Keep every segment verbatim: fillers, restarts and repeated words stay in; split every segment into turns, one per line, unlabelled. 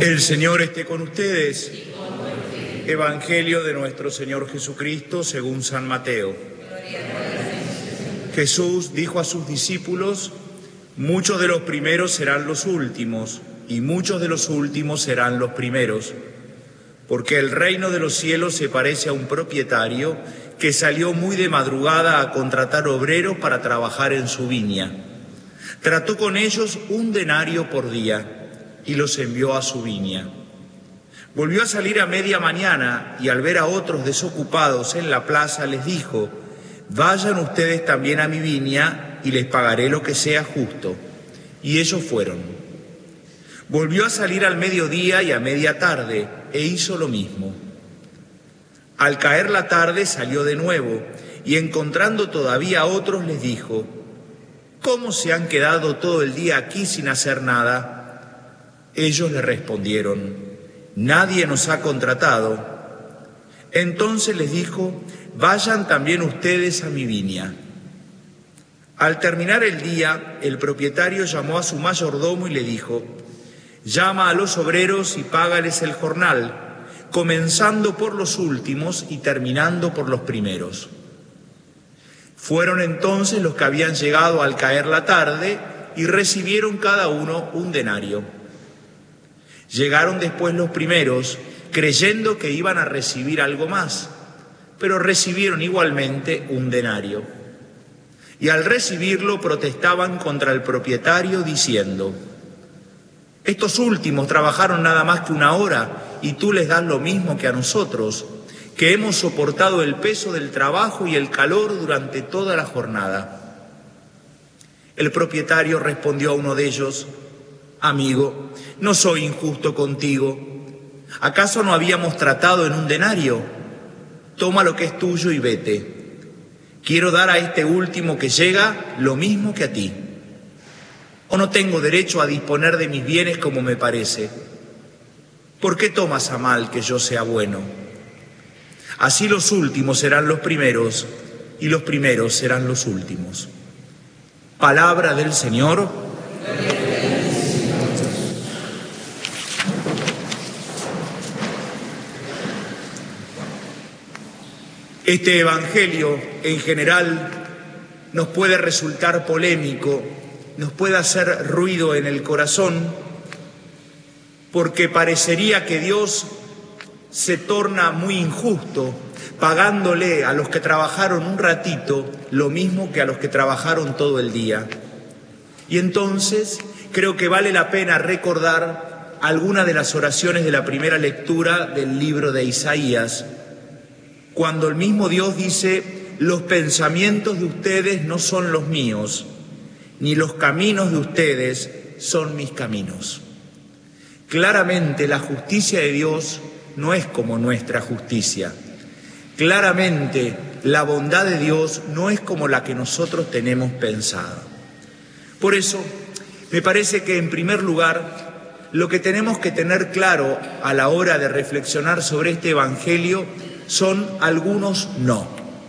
El Señor esté con ustedes. Evangelio de nuestro Señor Jesucristo según San Mateo. Jesús dijo a sus discípulos: muchos de los primeros serán los últimos, y muchos de los últimos serán los primeros. Porque el reino de los cielos se parece a un propietario que salió muy de madrugada a contratar obreros para trabajar en su viña. Trató con ellos un denario por día y los envió a su viña. Volvió a salir a media mañana y al ver a otros desocupados en la plaza les dijo: vayan ustedes también a mi viña y les pagaré lo que sea justo. Y ellos fueron. Volvió a salir al mediodía y a media tarde e hizo lo mismo. Al caer la tarde salió de nuevo y encontrando todavía a otros les dijo: ¿cómo se han quedado todo el día aquí sin hacer nada? Ellos le respondieron: nadie nos ha contratado. Entonces les dijo: vayan también ustedes a mi viña. Al terminar el día, el propietario llamó a su mayordomo y le dijo: llama a los obreros y págales el jornal, comenzando por los últimos y terminando por los primeros. Fueron entonces los que habían llegado al caer la tarde y recibieron cada uno un denario. Llegaron después los primeros, creyendo que iban a recibir algo más, pero recibieron igualmente un denario. Y al recibirlo protestaban contra el propietario diciendo: estos últimos trabajaron nada más que una hora y tú les das lo mismo que a nosotros, que hemos soportado el peso del trabajo y el calor durante toda la jornada. El propietario respondió a uno de ellos: amigo, no soy injusto contigo. ¿Acaso no habíamos tratado en un denario? Toma lo que es tuyo y vete. Quiero dar a este último que llega lo mismo que a ti. ¿O no tengo derecho a disponer de mis bienes como me parece? ¿Por qué tomas a mal que yo sea bueno? Así los últimos serán los primeros y los primeros serán los últimos. Palabra del Señor. Este evangelio en general nos puede resultar polémico, nos puede hacer ruido en el corazón, porque parecería que Dios se torna muy injusto pagándole a los que trabajaron un ratito lo mismo que a los que trabajaron todo el día. Y entonces creo que vale la pena recordar algunas de las oraciones de la primera lectura del libro de Isaías, cuando el mismo Dios dice: los pensamientos de ustedes no son los míos, ni los caminos de ustedes son mis caminos. Claramente la justicia de Dios no es como nuestra justicia. Claramente la bondad de Dios no es como la que nosotros tenemos pensada. Por eso, me parece que en primer lugar, lo que tenemos que tener claro a la hora de reflexionar sobre este evangelio son algunos no.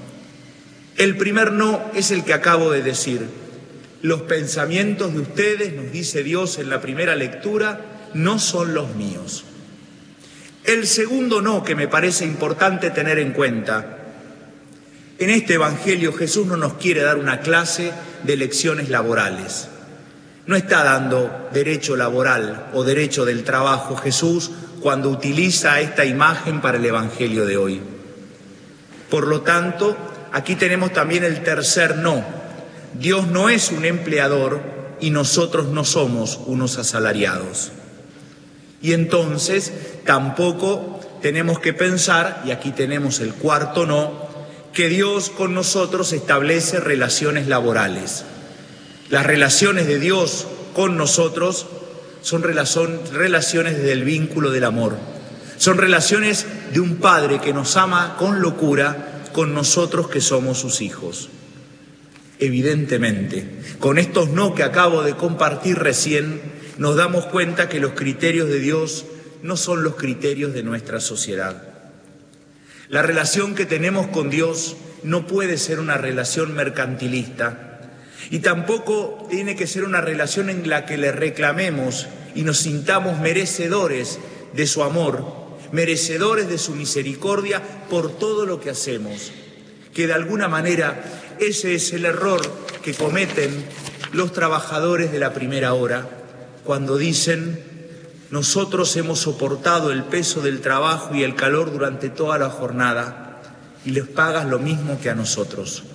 El primer no es el que acabo de decir. Los pensamientos de ustedes, nos dice Dios en la primera lectura, no son los míos. El segundo no que me parece importante tener en cuenta: en este evangelio Jesús no nos quiere dar una clase de lecciones laborales. No está dando derecho laboral o derecho del trabajo Jesús cuando utiliza esta imagen para el evangelio de hoy. Por lo tanto, aquí tenemos también el tercer no. Dios no es un empleador y nosotros no somos unos asalariados. Y entonces tampoco tenemos que pensar, y aquí tenemos el cuarto no, que Dios con nosotros establece relaciones laborales. Las relaciones de Dios con nosotros son relaciones desde el vínculo del amor. Son relaciones de un padre que nos ama con locura con nosotros que somos sus hijos. Evidentemente, con estos no que acabo de compartir recién, nos damos cuenta que los criterios de Dios no son los criterios de nuestra sociedad. La relación que tenemos con Dios no puede ser una relación mercantilista y tampoco tiene que ser una relación en la que le reclamemos y nos sintamos merecedores de su amor, merecedores de su misericordia por todo lo que hacemos. Que de alguna manera ese es el error que cometen los trabajadores de la primera hora cuando dicen: nosotros hemos soportado el peso del trabajo y el calor durante toda la jornada y les pagas lo mismo que a nosotros.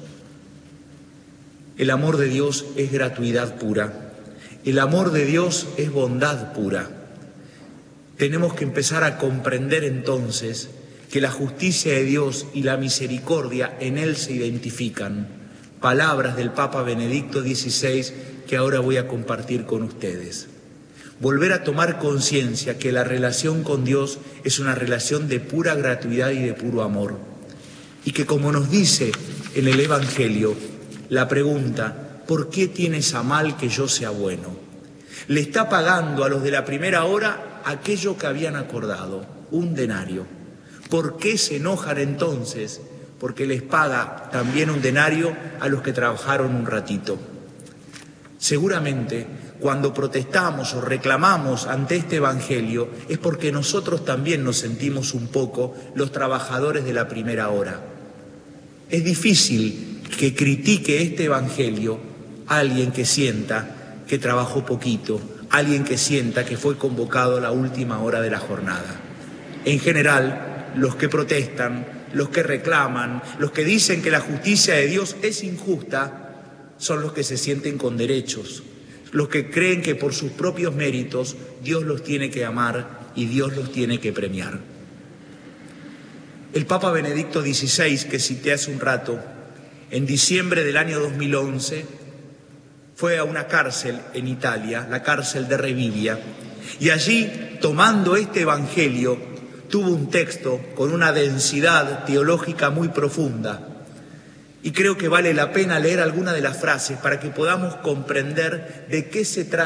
El amor de Dios es gratuidad pura. El amor de Dios es bondad pura. Tenemos que empezar a comprender entonces que la justicia de Dios y la misericordia en Él se identifican. Palabras del Papa Benedicto dieciséis que ahora voy a compartir con ustedes. Volver a tomar conciencia que la relación con Dios es una relación de pura gratuidad y de puro amor. Y que, como nos dice en el Evangelio, la pregunta: ¿por qué tienes a mal que yo sea bueno?, le está pagando a los de la primera hora aquello que habían acordado, un denario. ¿Por qué se enojan entonces? Porque les paga también un denario a los que trabajaron un ratito. Seguramente, cuando protestamos o reclamamos ante este Evangelio, es porque nosotros también nos sentimos un poco los trabajadores de la primera hora. Es difícil que critique este Evangelio a alguien que sienta que trabajó poquito, alguien que sienta que fue convocado a la última hora de la jornada. En general, los que protestan, los que reclaman, los que dicen que la justicia de Dios es injusta, son los que se sienten con derechos, los que creen que por sus propios méritos Dios los tiene que amar y Dios los tiene que premiar. El Papa Benedicto dieciséis, que cité hace un rato, en diciembre del año dos mil once, fue a una cárcel en Italia, la cárcel de Rebibbia, y allí, tomando este Evangelio, tuvo un texto con una densidad teológica muy profunda. Y creo que vale la pena leer alguna de las frases para que podamos comprender de qué se trata